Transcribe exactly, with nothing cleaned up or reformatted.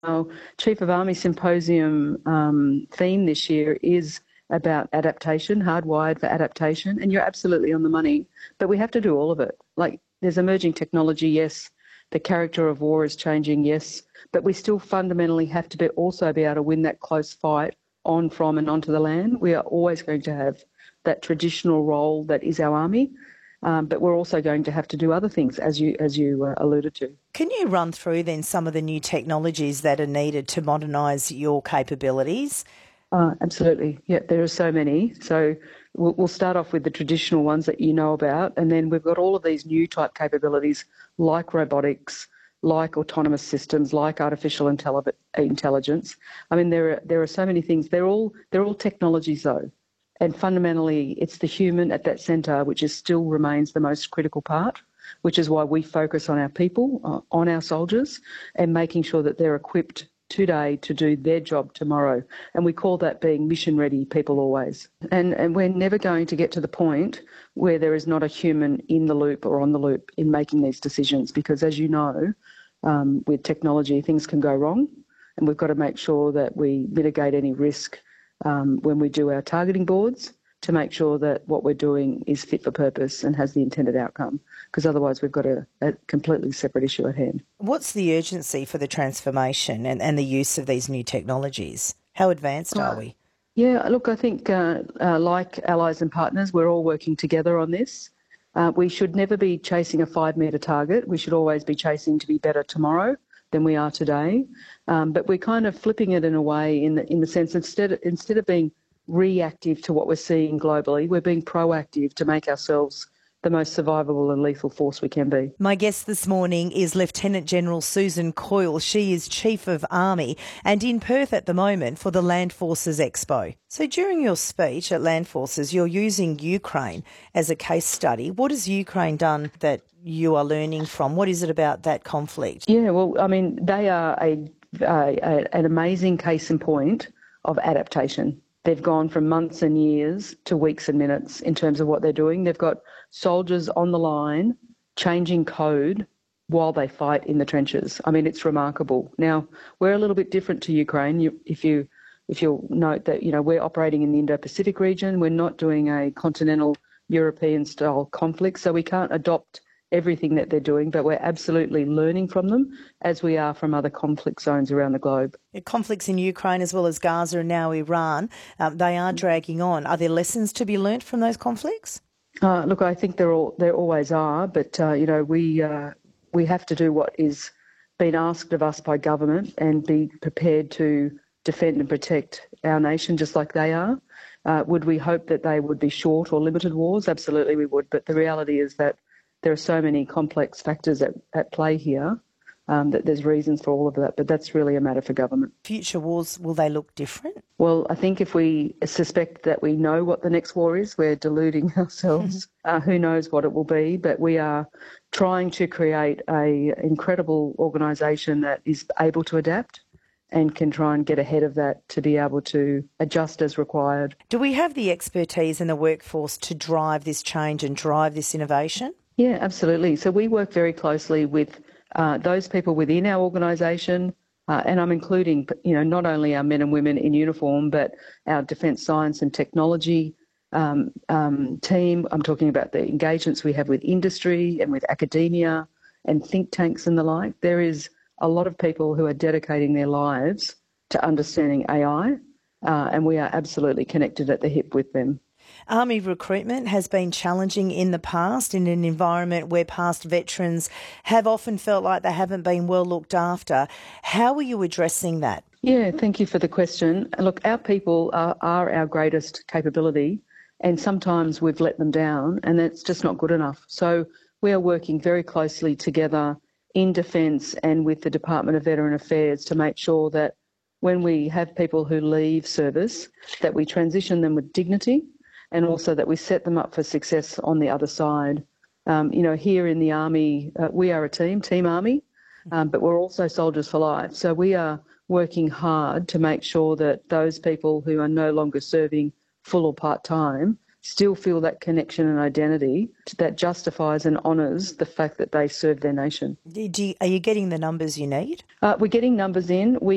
Our Chief of Army Symposium um, theme this year is about adaptation, hardwired for adaptation, and you're absolutely on the money. But we have to do all of it. Like, there's emerging technology, yes. The character of war is changing, yes. But we still fundamentally have to be, also be able to win that close fight on, from and onto the land. We are always going to have that traditional role that is our army. Um, but we're also going to have to do other things, as you as you uh, alluded to. Can you run through then some of the new technologies that are needed to modernise your capabilities? Uh, absolutely. Yeah, there are so many. So we'll, we'll start off with the traditional ones that you know about, and then we've got all of these new type capabilities like robotics, like autonomous systems, like artificial intelli- intelligence. I mean, there are there are so many things. They're all they're all technologies though. And fundamentally, it's the human at that centre which is still remains the most critical part, which is why we focus on our people, uh, on our soldiers, and making sure that they're equipped today to do their job tomorrow. And we call that being mission ready, people always. And, and we're never going to get to the point where there is not a human in the loop or on the loop in making these decisions, because as you know, um, with technology, things can go wrong, and we've got to make sure that we mitigate any risk Um, when we do our targeting boards, to make sure that what we're doing is fit for purpose and has the intended outcome, because otherwise we've got a, a completely separate issue at hand. What's the urgency for the transformation and, and the use of these new technologies? How advanced are we? Yeah, look, I think uh, uh, like allies and partners, we're all working together on this. Uh, we should never be chasing a five-metre target. We should always be chasing to be better tomorrow than we are today. Um, but we're kind of flipping it in a way in the, in the sense instead, instead of being reactive to what we're seeing globally, we're being proactive to make ourselves the most survivable and lethal force we can be. My guest this morning is Lieutenant General Susan Coyle. She is Chief of Army and in Perth at the moment for the Land Forces Expo. So during your speech at Land Forces, you're using Ukraine as a case study. What has Ukraine done that you are learning from? What is it about that conflict? Yeah, well, I mean, they are a, a, a an amazing case in point of adaptation. They've gone from months and years to weeks and minutes in terms of what they're doing. They've got soldiers on the line changing code while they fight in the trenches. I mean, it's remarkable. Now, we're a little bit different to Ukraine. You, if you if you'll note that, you know, we're operating in the Indo-Pacific region. We're not doing a continental European-style conflict, so we can't adopt everything that they're doing, but we're absolutely learning from them as we are from other conflict zones around the globe. Conflicts in Ukraine as well as Gaza and now Iran, um, they are dragging on. Are there lessons to be learnt from those conflicts? Uh, look, I think there all there always are, but uh, you know, we uh, we have to do what is being asked of us by government and be prepared to defend and protect our nation just like they are. Uh, would we hope that they would be short or limited wars? Absolutely we would, but the reality is that there are so many complex factors at, at play here um, that there's reasons for all of that, but that's really a matter for government. Future wars, will they look different? Well, I think if we suspect that we know what the next war is, we're deluding ourselves. uh, who knows what it will be, but we are trying to create an incredible organisation that is able to adapt and can try and get ahead of that to be able to adjust as required. Do we have the expertise in the workforce to drive this change and drive this innovation? Yeah, absolutely. So we work very closely with uh, those people within our organisation, uh, and I'm including, you know, not only our men and women in uniform, but our defence science and technology um, um, team. I'm talking about the engagements we have with industry and with academia and think tanks and the like. There is a lot of people who are dedicating their lives to understanding A I, uh, and we are absolutely connected at the hip with them. Army recruitment has been challenging in the past in an environment where past veterans have often felt like they haven't been well looked after. How are you addressing that? Yeah, thank you for the question. Look, our people are, are our greatest capability, and sometimes we've let them down, and that's just not good enough. So we are working very closely together in Defence and with the Department of Veteran Affairs to make sure that when we have people who leave service, that we transition them with dignity, and also that we set them up for success on the other side. Um, you know, here in the Army, uh, we are a team, Team Army, um, but we're also soldiers for life. So we are working hard to make sure that those people who are no longer serving full or part-time still feel that connection and identity that justifies and honours the fact that they serve their nation. Do you, are you getting the numbers you need? Uh, we're getting numbers in. We